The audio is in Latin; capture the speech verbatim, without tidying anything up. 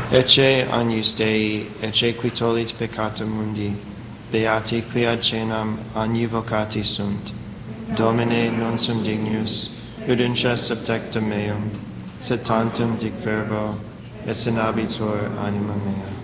Ecce agnus Dei, ecce qui tollit peccata mundi, beati qui ad cenam agni vocati sunt. Domine non sum dignus, udentia subtectum meum, sed tantum dic verbo, et sinabitur anima mea.